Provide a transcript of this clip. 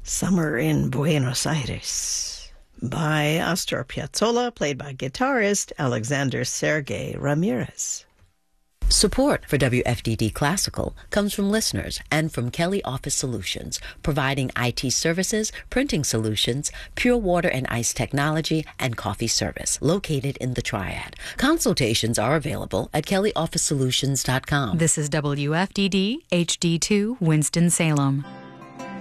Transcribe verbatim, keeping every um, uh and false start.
Summer in Buenos Aires by Astor Piazzolla, played by guitarist Alexander Sergey Ramirez. Support for W F D D Classical comes from listeners and from Kelly Office Solutions, providing I T services, printing solutions, pure water and ice technology, and coffee service, located in the Triad. Consultations are available at kelly office solutions dot com. This is W F D D H D two Winston-Salem.